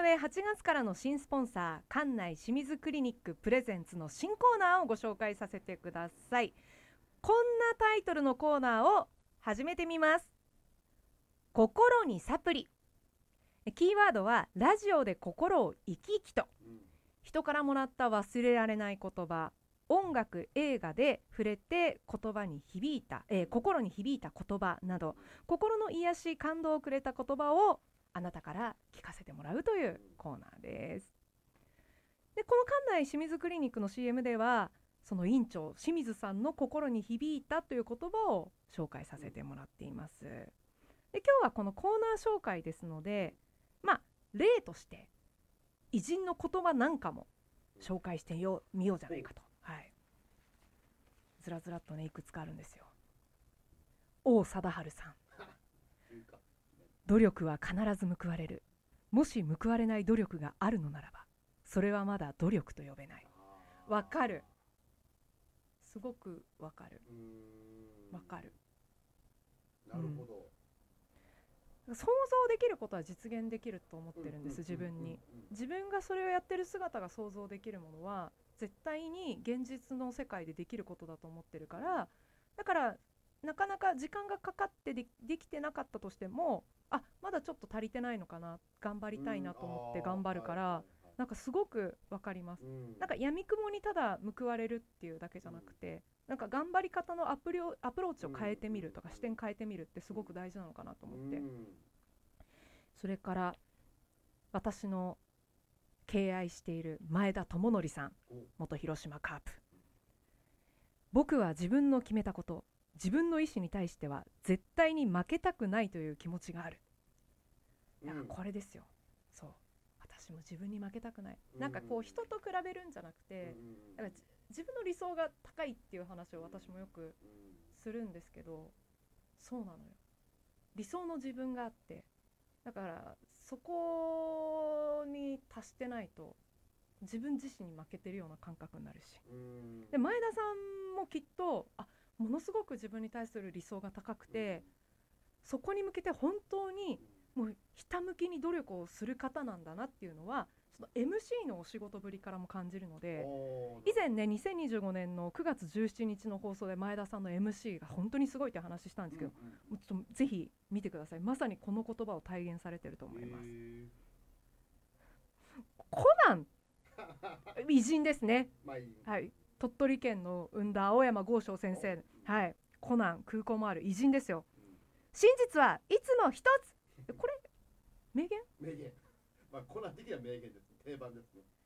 で8月からの新スポンサー、関内清水クリニックプレゼンツの新コーナーをご紹介させてください。こんなタイトルのコーナーを始めてみます。心にサプリ。キーワードはラジオで心を生き生きと、人からもらった忘れられない言葉、音楽映画で触れて言葉に響いた、心に響いた言葉など、心の癒し感動をくれた言葉をあなたから聞かせてもらうというコーナーです。でこの関内清水クリニックの CM では、その院長清水さんの心に響いたという言葉を紹介させてもらっています。で今日はこのコーナー紹介ですので、例として偉人の言葉なんかも紹介してみようじゃないかと、ずらずらっとねいくつかあるんですよ。王貞治さん努力は必ず報われる。もし報われない努力があるのならば、それはまだ努力と呼べない。わかる。すごくわかる。わかる。 なるほど。 想像できることは実現できると思ってるんです。自分に。自分がそれをやってる姿が想像できるものは絶対に現実の世界でできることだと思ってるから、だからなかなか時間がかかってできてなかったとしても、まだちょっと足りてないのかな、頑張りたいなと思って頑張るから、なんかすごくわかります。なんか闇雲にただ報われるっていうだけじゃなくて、なんか頑張り方のアプローチを変えてみるとか視点変えてみるってすごく大事なのかなと思って、それから私の敬愛している前田智則さん、元広島カープ。僕は自分の決めたこと、自分の意思に対しては絶対に負けたくないという気持ちがある。なんかこれですよ。そう、私も自分に負けたくない。なんかこう人と比べるんじゃなくて、なんか自分の理想が高いっていう話を私もよくするんですけど、そうなのよ。理想の自分があって、だからそこに達してないと自分自身に負けてるような感覚になるし、で前田さんもきっとものすごく自分に対する理想が高くて、そこに向けて本当にもうひたむきに努力をする方なんだなっていうのは、その MC のお仕事ぶりからも感じるので、以前ね2025年の9月17日の放送で前田さんの MC が本当にすごいって話したんですけど、もうちょっとぜひ見てください。まさにこの言葉を体現されてると思います。コナン偉人ですね。はい、鳥取県の生んだ青山剛昌先生、コナン空港もある偉人ですよ。真実はいつも一つ。これ名言？ コナン的には名言です。定番ですね。